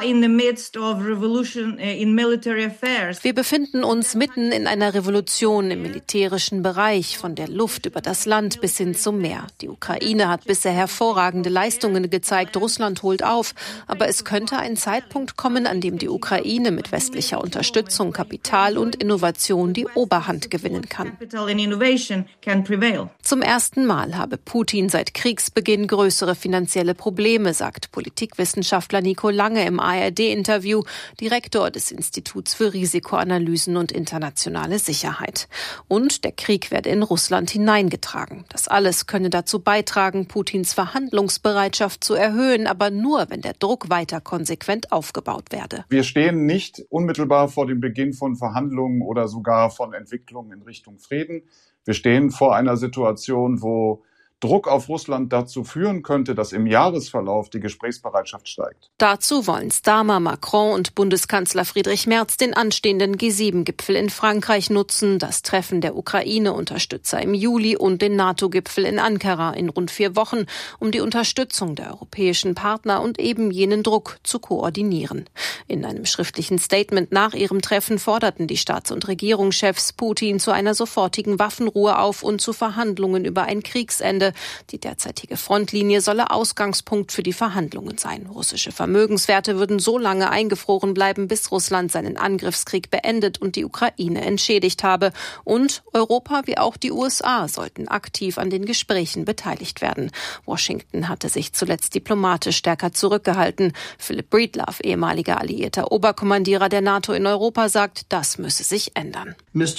Wir befinden uns mitten in einer Revolution im militärischen Bereich, von der Luft über das Land bis hin zum Meer. Die Ukraine hat bisher hervorragende Leistungen gezeigt, Russland holt auf. Aber es könnte ein Zeitpunkt kommen, an dem die Ukraine mit westlicher Unterstützung, Kapital und Innovation die Oberhand gewinnen kann. Zum ersten Mal habe Putin seit Kriegsbeginn größere finanzielle Probleme, sagt Politikwissenschaftler Nico Lange im ARD-Interview, Direktor des Instituts für Risikoanalysen und internationale Sicherheit. Und der Krieg werde in Russland hineingetragen. Das alles könne dazu beitragen, Putins Verhandlungsbereitschaft zu erhöhen, aber nur, wenn der Druck weiter konsequent aufgebaut werde. Wir stehen nicht unmittelbar vor dem Beginn von Verhandlungen oder sogar von Entwicklungen in Richtung Frieden. Wir stehen vor einer Situation, wo Druck auf Russland dazu führen könnte, dass im Jahresverlauf die Gesprächsbereitschaft steigt. Dazu wollen Starmer, Macron und Bundeskanzler Friedrich Merz den anstehenden G7-Gipfel in Frankreich nutzen, das Treffen der Ukraine-Unterstützer im Juli und den NATO-Gipfel in Ankara in rund 4 Wochen, um die Unterstützung der europäischen Partner und eben jenen Druck zu koordinieren. In einem schriftlichen Statement nach ihrem Treffen forderten die Staats- und Regierungschefs Putin zu einer sofortigen Waffenruhe auf und zu Verhandlungen über ein Kriegsende. Die derzeitige Frontlinie solle Ausgangspunkt für die Verhandlungen sein. Russische Vermögenswerte würden so lange eingefroren bleiben, bis Russland seinen Angriffskrieg beendet und die Ukraine entschädigt habe. Und Europa wie auch die USA sollten aktiv an den Gesprächen beteiligt werden. Washington hatte sich zuletzt diplomatisch stärker zurückgehalten. Philip Breedlove, ehemaliger alliierter Oberkommandierer der NATO in Europa, sagt, das müsse sich ändern.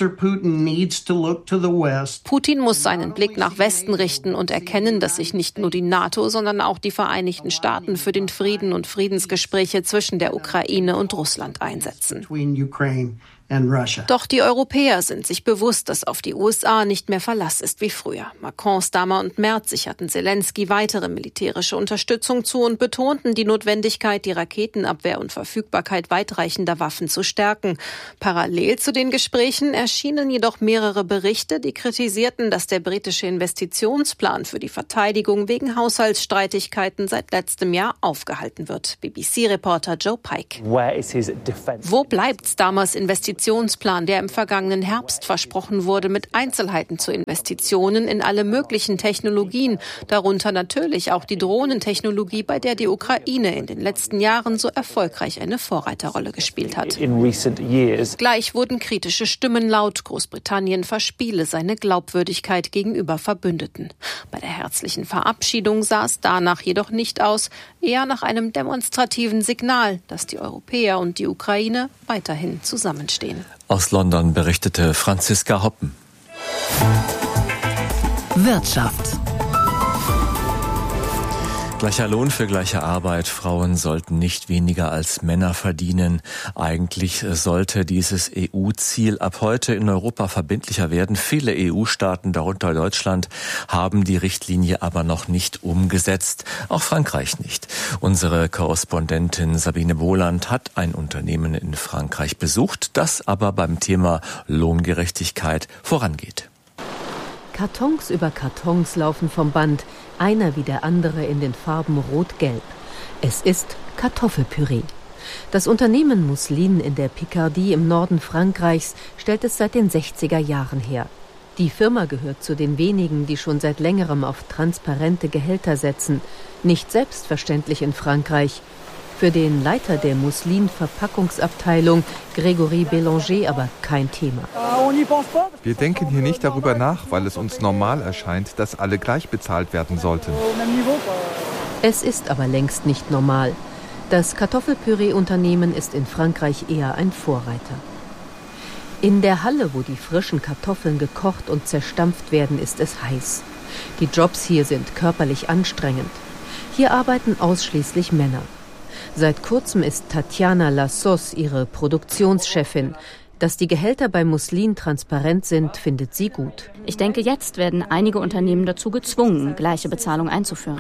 Putin muss seinen Blick nach Westen richten und erkennen, dass sich nicht nur die NATO, sondern auch die Vereinigten Staaten für den Frieden und Friedensgespräche zwischen der Ukraine und Russland einsetzen. Doch die Europäer sind sich bewusst, dass auf die USA nicht mehr Verlass ist wie früher. Macron, Starmer und Merz sicherten Zelensky weitere militärische Unterstützung zu und betonten die Notwendigkeit, die Raketenabwehr und Verfügbarkeit weitreichender Waffen zu stärken. Parallel zu den Gesprächen erschienen jedoch mehrere Berichte, die kritisierten, dass der britische Investitionsplan für die Verteidigung wegen Haushaltsstreitigkeiten seit letztem Jahr aufgehalten wird. BBC-Reporter Joe Pike. Wo bleibt Starmers Investitionsplan, der im vergangenen Herbst versprochen wurde, mit Einzelheiten zu Investitionen in alle möglichen Technologien, darunter natürlich auch die Drohnentechnologie, bei der die Ukraine in den letzten Jahren so erfolgreich eine Vorreiterrolle gespielt hat. Gleich wurden kritische Stimmen laut, Großbritannien verspiele seine Glaubwürdigkeit gegenüber Verbündeten. Bei der herzlichen Verabschiedung sah es danach jedoch nicht aus, eher nach einem demonstrativen Signal, dass die Europäer und die Ukraine weiterhin zusammenstehen. Aus London berichtete Franziska Hoppen. Wirtschaft. Gleicher Lohn für gleiche Arbeit. Frauen sollten nicht weniger als Männer verdienen. Eigentlich sollte dieses EU-Ziel ab heute in Europa verbindlicher werden. Viele EU-Staaten, darunter Deutschland, haben die Richtlinie aber noch nicht umgesetzt. Auch Frankreich nicht. Unsere Korrespondentin Sabine Boland hat ein Unternehmen in Frankreich besucht, das aber beim Thema Lohngerechtigkeit vorangeht. Kartons über Kartons laufen vom Band, einer wie der andere in den Farben Rot-Gelb. Es ist Kartoffelpüree. Das Unternehmen Mousseline in der Picardie im Norden Frankreichs stellt es seit den 60er Jahren her. Die Firma gehört zu den wenigen, die schon seit längerem auf transparente Gehälter setzen. Nicht selbstverständlich in Frankreich. Für den Leiter der Mousseline-Verpackungsabteilung, Grégory Bélanger, aber kein Thema. Wir denken hier nicht darüber nach, weil es uns normal erscheint, dass alle gleich bezahlt werden sollten. Es ist aber längst nicht normal. Das Kartoffelpüree-Unternehmen ist in Frankreich eher ein Vorreiter. In der Halle, wo die frischen Kartoffeln gekocht und zerstampft werden, ist es heiß. Die Jobs hier sind körperlich anstrengend. Hier arbeiten ausschließlich Männer. Seit kurzem ist Tatjana Lassos ihre Produktionschefin. Dass die Gehälter bei Mousseline transparent sind, findet sie gut. Ich denke, jetzt werden einige Unternehmen dazu gezwungen, gleiche Bezahlung einzuführen.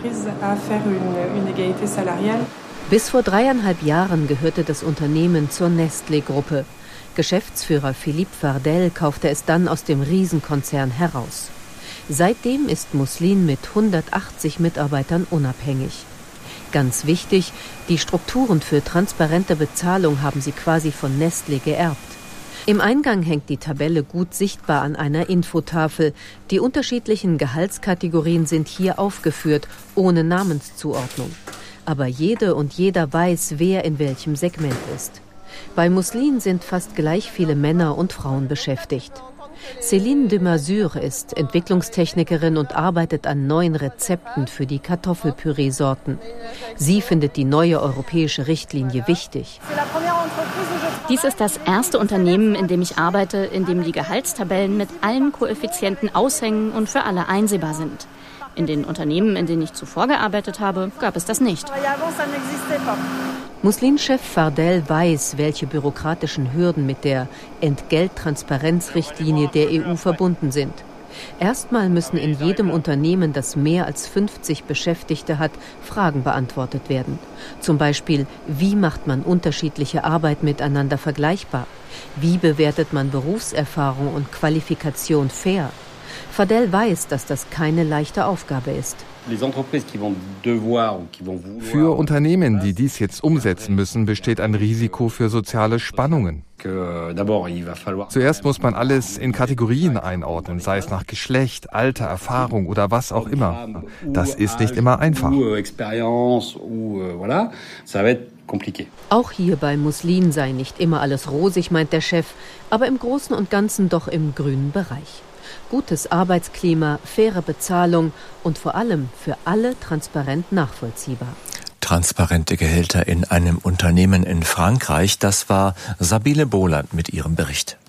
Bis vor 3,5 Jahren gehörte das Unternehmen zur Nestlé-Gruppe. Geschäftsführer Philippe Fardel kaufte es dann aus dem Riesenkonzern heraus. Seitdem ist Mousseline mit 180 Mitarbeitern unabhängig. Ganz wichtig, die Strukturen für transparente Bezahlung haben sie quasi von Nestlé geerbt. Im Eingang hängt die Tabelle gut sichtbar an einer Infotafel. Die unterschiedlichen Gehaltskategorien sind hier aufgeführt, ohne Namenszuordnung. Aber jede und jeder weiß, wer in welchem Segment ist. Bei Mousseline sind fast gleich viele Männer und Frauen beschäftigt. Céline de Mazure ist Entwicklungstechnikerin und arbeitet an neuen Rezepten für die Kartoffelpüree-Sorten. Sie findet die neue europäische Richtlinie wichtig. Dies ist das erste Unternehmen, in dem ich arbeite, in dem die Gehaltstabellen mit allen Koeffizienten aushängen und für alle einsehbar sind. In den Unternehmen, in denen ich zuvor gearbeitet habe, gab es das nicht. Mousseline-Chef Fardel weiß, welche bürokratischen Hürden mit der Entgelttransparenzrichtlinie der EU verbunden sind. Erstmal müssen in jedem Unternehmen, das mehr als 50 Beschäftigte hat, Fragen beantwortet werden. Zum Beispiel, wie macht man unterschiedliche Arbeit miteinander vergleichbar? Wie bewertet man Berufserfahrung und Qualifikation fair? Fardel weiß, dass das keine leichte Aufgabe ist. Für Unternehmen, die dies jetzt umsetzen müssen, besteht ein Risiko für soziale Spannungen. Zuerst muss man alles in Kategorien einordnen, sei es nach Geschlecht, Alter, Erfahrung oder was auch immer. Das ist nicht immer einfach. Auch hier bei Mousseline sei nicht immer alles rosig, meint der Chef, aber im Großen und Ganzen doch im grünen Bereich. Gutes Arbeitsklima, faire Bezahlung und vor allem für alle transparent nachvollziehbar. Transparente Gehälter in einem Unternehmen in Frankreich, das war Sabine Boland mit ihrem Bericht.